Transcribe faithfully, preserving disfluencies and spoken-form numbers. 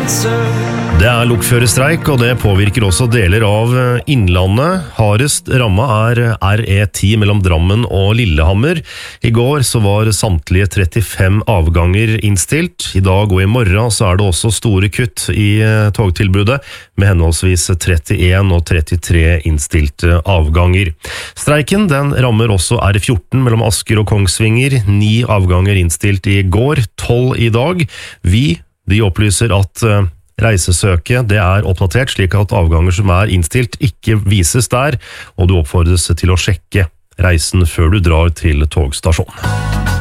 Det er lokførerstreik, og det påvirker også deler av Innlandet. Hardest rammet er R E ti mellom Drammen og Lillehammer. I går så var samtlige trettifem avganger innstilt. I dag og i morgen så er det også store kutt i togtilbudet, med henholdsvis trettien og trettitre innstilte avganger. Streiken den rammer også R fjorten mellom Asker og Kongsvinger. Ni avganger innstilt i går, tolv i dag. Vi, de opplyser at reisesøket det er oppdatert slik at avganger som er innstilt ikke vises der, og du oppfordres til å sjekke reisen før du drar til togstasjonen.